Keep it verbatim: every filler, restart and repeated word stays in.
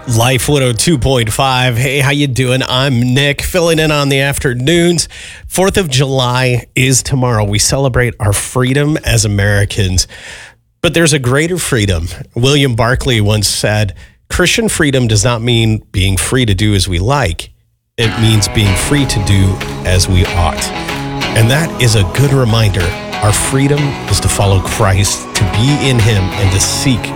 Life one oh two point five. Hey, how you doing? I'm Nick, filling in on the afternoons. fourth of July is tomorrow. We celebrate our freedom as Americans. But there's a greater freedom. William Barclay once said, Christian freedom does not mean being free to do as we like. It means being free to do as we ought. And that is a good reminder. Our freedom is to follow Christ, to be in him, and to seek